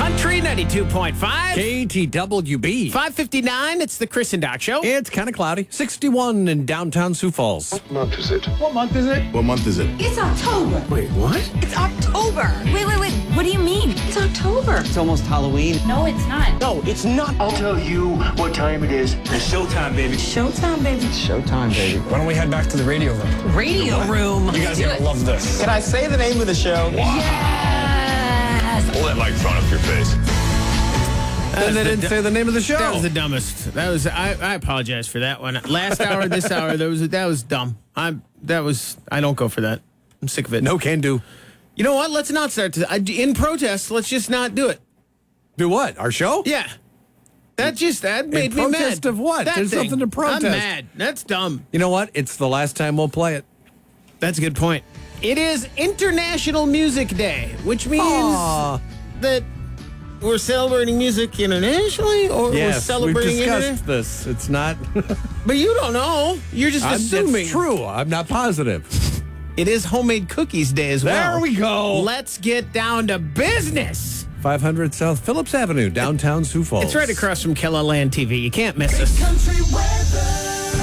Country 92.5. KTWB. 5:59. It's the Chris and Doc Show. It's kind of cloudy. 61 in downtown Sioux Falls. What month is it? What month is it? What month is it? It's October. Wait, what? It's October. Wait. What do you mean? It's October. It's almost Halloween. No, it's not. No, it's not. I'll tell you what time it is. It's showtime, baby. Showtime, baby. Showtime, baby. Why don't we head back to the radio room? Radio room. You guys are gonna love this. Can I say the name of the show? Yes. Pull that microphone up your face. And they didn't say the name of the show. That was the dumbest. I apologize for that one. Last hour, this hour, that was dumb. I don't go for that. I'm sick of it. No can do. You know what? Let's not start in protest. Let's just not do it. Do what? Our show? Yeah. That made me mad. Protest of what? That There's thing. something to protest. I'm mad. That's dumb. You know what? It's the last time we'll play it. That's a good point. It is International Music Day, which means that we're celebrating music internationally, or we're Yes, celebrating we've discussed this. It's not. But you don't know. You're just assuming. It's true. I'm not positive. It is Homemade Cookies Day as well. There we go. Let's get down to business. 500 South Phillips Avenue, downtown Sioux Falls. It's right across from Kellerland TV. You can't miss us. Country weather.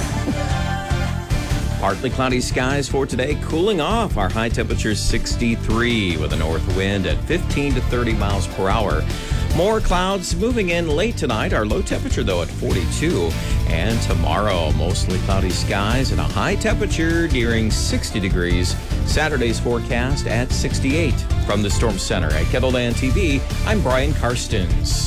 Partly cloudy skies for today, cooling off. Our high temperature is 63 with a north wind at 15 to 30 miles per hour. More clouds moving in late tonight. Our low temperature, though, at 42. And tomorrow, mostly cloudy skies and a high temperature nearing 60 degrees. Saturday's forecast at 68. From the Storm Center at Kettleland TV, I'm Brian Karstens.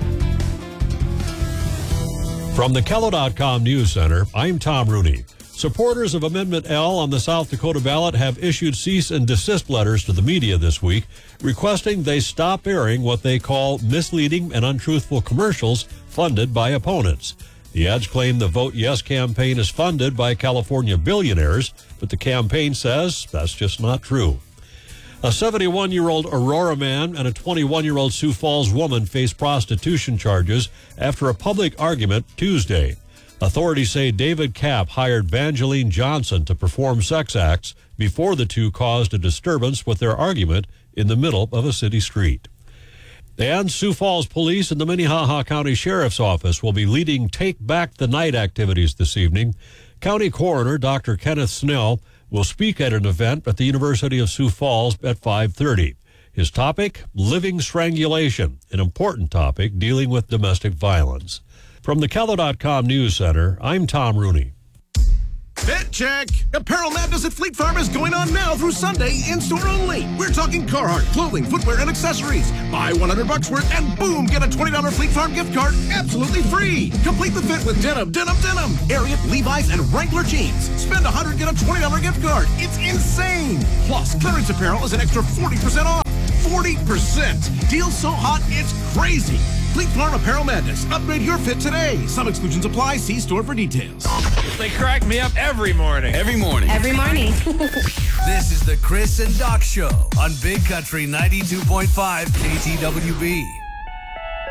From the Kello.com News Center, I'm Tom Rooney. Supporters of Amendment L on the South Dakota ballot have issued cease and desist letters to the media this week, requesting they stop airing what they call misleading and untruthful commercials funded by opponents. The ads claim the Vote Yes campaign is funded by California billionaires, but the campaign says that's just not true. A 71-year-old Aurora man and a 21-year-old Sioux Falls woman face prostitution charges after a public argument Tuesday. Authorities say David Kapp hired Vangeline Johnson to perform sex acts before the two caused a disturbance with their argument in the middle of a city street. And Sioux Falls Police and the Minnehaha County Sheriff's Office will be leading Take Back the Night activities this evening. County Coroner Dr. Kenneth Snell will speak at an event at the University of Sioux Falls at 5:30. His topic, living strangulation, an important topic dealing with domestic violence. From the Kello.com News Center, I'm Tom Rooney. Fit check! Apparel Madness at Fleet Farm is going on now through Sunday, in-store only. We're talking Carhartt, clothing, footwear, and accessories. Buy $100 worth and boom, get a $20 Fleet Farm gift card absolutely free. Complete the fit with denim, Ariat, Levi's, and Wrangler jeans. Spend $100, get a $20 gift card. It's insane! Plus, clearance apparel is an extra 40% off. 40%! Deal so hot, it's crazy! Fleet Farm Apparel Madness. Upgrade your fit today. Some exclusions apply. See store for details. They crack me up every morning. Every morning. Every morning. This is the Chris and Doc Show on Big Country 92.5 KTWB.